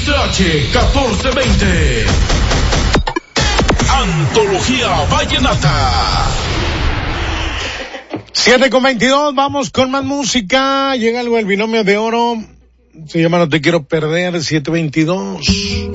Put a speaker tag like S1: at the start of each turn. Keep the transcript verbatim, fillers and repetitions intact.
S1: X H catorce veinte. Antología Vallenata.
S2: siete con veintidós, vamos con más música. Llega algo el binomio de oro. Se llama No Te Quiero Perder, siete veintidós.